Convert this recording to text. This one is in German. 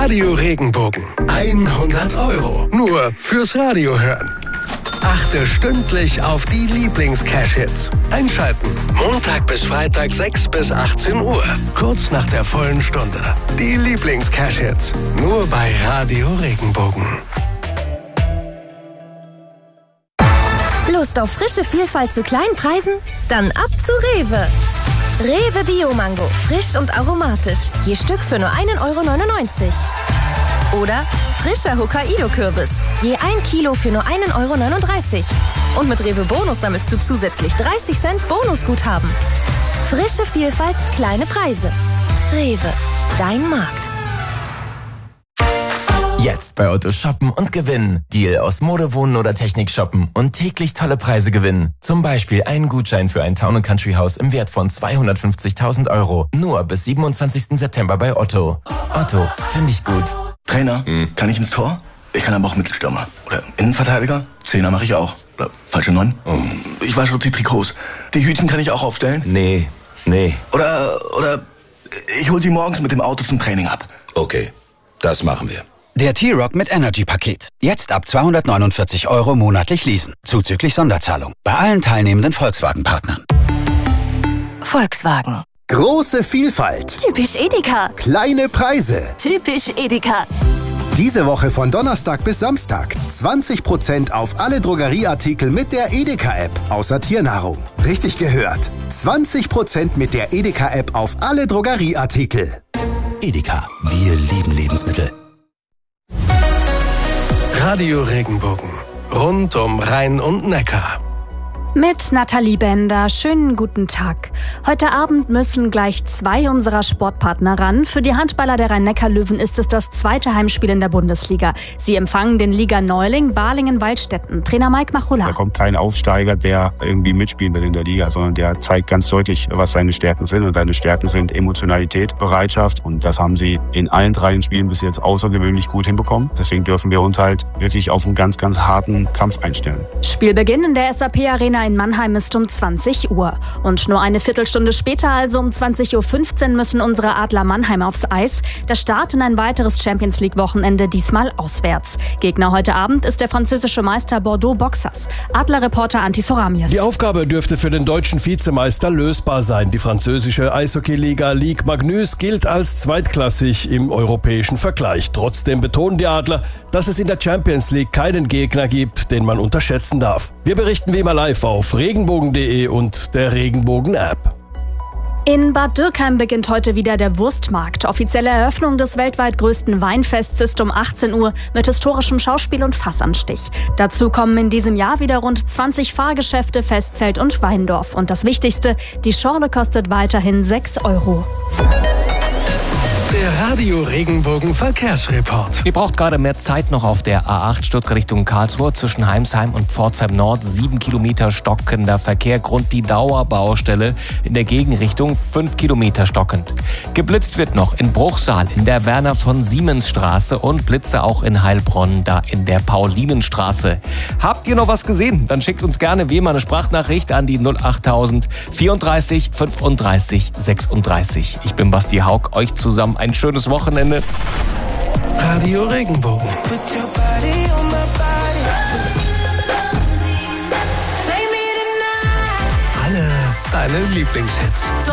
Radio Regenbogen. 100 €. Nur fürs Radio hören. Achte stündlich auf die Lieblings-Cash-Hits. Einschalten. Montag bis Freitag 6 bis 18 Uhr. Kurz nach der vollen Stunde. Die Lieblings-Cash-Hits. Nur bei Radio Regenbogen. Lust auf frische Vielfalt zu kleinen Preisen? Dann ab zu Rewe. Rewe Bio-Mango. Frisch und aromatisch. Je Stück für nur 1,99 €. Oder frischer Hokkaido-Kürbis. Je 1 Kilo für nur 1,39 €. Und mit Rewe Bonus sammelst du zusätzlich 30 Cent Bonusguthaben. Frische Vielfalt, kleine Preise. Rewe, dein Markt. Jetzt bei Otto shoppen und gewinnen. Deal aus Mode, Wohnen oder Technik shoppen und täglich tolle Preise gewinnen. Zum Beispiel einen Gutschein für ein Town & Country Haus im Wert von 250.000 €. Nur bis 27. September bei Otto. Otto, finde ich gut. Trainer, kann ich ins Tor? Ich kann aber auch Mittelstürmer. Oder Innenverteidiger? Zehner mache ich auch. Oder falsche 9? Ich wasche die Trikots. Die Hütchen kann ich auch aufstellen? Nee. Oder ich hol sie morgens mit dem Auto zum Training ab. Okay, das machen wir. Der T-Rock mit Energy-Paket. Jetzt ab 249 € monatlich leasen. Zuzüglich Sonderzahlung. Bei allen teilnehmenden Volkswagen-Partnern. Volkswagen. Große Vielfalt. Typisch Edeka. Kleine Preise. Typisch Edeka. Diese Woche von Donnerstag bis Samstag 20% auf alle Drogerieartikel mit der Edeka-App, außer Tiernahrung. Richtig gehört. 20% mit der Edeka-App auf alle Drogerieartikel. Edeka. Wir lieben Lebensmittel. Radio Regenbogen. Rund um Rhein und Neckar. Mit Nathalie Bender. Schönen guten Tag. Heute Abend müssen gleich 2 unserer Sportpartner ran. Für die Handballer der Rhein-Neckar-Löwen ist es das 2. Heimspiel in der Bundesliga. Sie empfangen den Liga-Neuling Balingen-Waldstätten. Trainer Mike Machulla. Da kommt kein Aufsteiger, der irgendwie mitspielen will in der Liga, sondern der zeigt ganz deutlich, was seine Stärken sind. Und seine Stärken sind Emotionalität, Bereitschaft. Und das haben sie in allen 3 Spielen bis jetzt außergewöhnlich gut hinbekommen. Deswegen dürfen wir uns halt wirklich auf einen ganz, ganz harten Kampf einstellen. Spielbeginn in der SAP-Arena in Mannheim ist um 20 Uhr. Und nur eine Viertelstunde später, also um 20:15 Uhr, müssen unsere Adler Mannheim aufs Eis. Der Start in ein weiteres Champions-League-Wochenende, diesmal auswärts. Gegner heute Abend ist der französische Meister Bordeaux Boxers. Adler-Reporter Antti Soramies. Die Aufgabe dürfte für den deutschen Vizemeister lösbar sein. Die französische Eishockey-Liga Ligue Magnus gilt als zweitklassig im europäischen Vergleich. Trotzdem betonen die Adler, dass es in der Champions League keinen Gegner gibt, den man unterschätzen darf. Wir berichten wie immer live auf regenbogen.de und der Regenbogen-App. In Bad Dürkheim beginnt heute wieder der Wurstmarkt. Offizielle Eröffnung des weltweit größten Weinfests ist um 18 Uhr mit historischem Schauspiel und Fassanstich. Dazu kommen in diesem Jahr wieder rund 20 Fahrgeschäfte, Festzelt und Weindorf. Und das Wichtigste, die Schorle kostet weiterhin 6 €. Der Radio Regenbogen Verkehrsreport. Ihr braucht gerade mehr Zeit noch auf der A8 Stuttgart Richtung Karlsruhe zwischen Heimsheim und Pforzheim Nord. 7 Kilometer stockender Verkehr, Grund die Dauerbaustelle. In der Gegenrichtung 5 Kilometer stockend. Geblitzt wird noch in Bruchsal in der Werner von Siemens Straße und Blitze auch in Heilbronn, da in der Paulinenstraße. Habt ihr noch was gesehen? Dann schickt uns gerne wie immer eine Sprachnachricht an die 08000 34 35 36. Ich bin Basti Haug, euch zusammen ein schönes Wochenende. Radio Regenbogen. Alle deine Lieblingshits.